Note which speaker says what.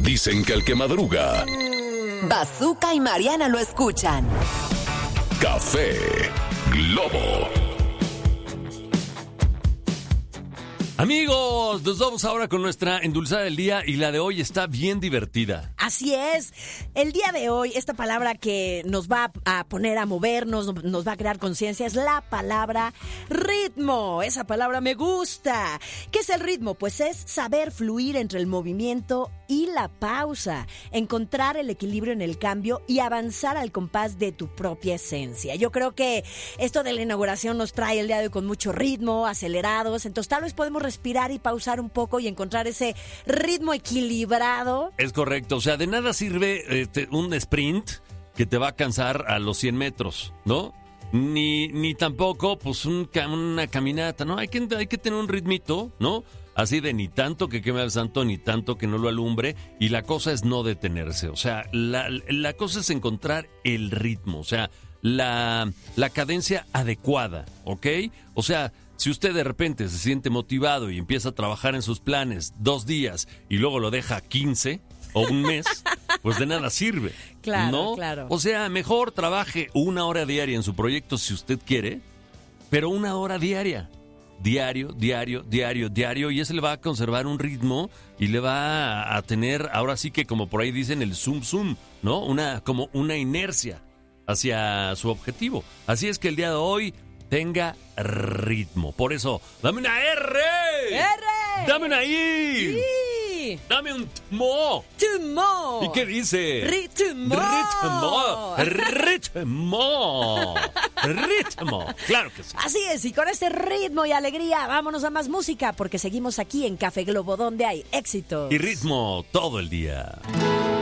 Speaker 1: Dicen que el que madruga,
Speaker 2: Bazooka y Mariana lo escuchan.
Speaker 1: Café Globo.
Speaker 3: Amigos, nos vamos ahora con nuestra endulzada del día y la de hoy está bien divertida.
Speaker 4: Así es. El día de hoy, esta palabra que nos va a poner a movernos, nos va a crear conciencia, es la palabra ritmo. Esa palabra me gusta. ¿Qué es el ritmo? Pues es saber fluir entre el movimiento y la pausa, encontrar el equilibrio en el cambio y avanzar al compás de tu propia esencia. Yo creo que esto de la inauguración nos trae el día de hoy con mucho ritmo, acelerados, entonces tal vez podemos respirar y pausar un poco y encontrar ese ritmo equilibrado.
Speaker 3: Es correcto, o sea, de nada sirve un sprint que te va a cansar a los 100 metros, ¿no? Ni tampoco, pues, una caminata, ¿no? Hay que tener un ritmito, ¿no? Así de ni tanto que queme al santo, ni tanto que no lo alumbre. Y la cosa es no detenerse. O sea, la cosa es encontrar el ritmo. O sea, la cadencia adecuada, ¿ok? O sea, si usted de repente se siente motivado y empieza a trabajar en sus planes 2 días y luego lo deja 15 o un mes, pues de nada sirve.
Speaker 4: Claro,
Speaker 3: ¿no?
Speaker 4: claro.
Speaker 3: O sea, mejor trabaje 1 hora diaria en su proyecto si usted quiere, pero 1 hora diaria. Diario, y ese le va a conservar un ritmo y le va a tener, ahora sí que como por ahí dicen, el zoom, ¿no? Como una inercia hacia su objetivo. Así es que el día de hoy tenga ritmo. Por eso, dame una R. Dame una I.
Speaker 4: Sí.
Speaker 3: Dame un TMO.
Speaker 4: ¡Tumo!
Speaker 3: ¿Y qué dice?
Speaker 4: ¡Ritmo!
Speaker 3: ¡Ritmo! Claro que sí.
Speaker 4: Así es, y con este ritmo y alegría, vámonos a más música, porque seguimos aquí en Café Globo, donde hay éxito.
Speaker 3: Y ritmo todo el día.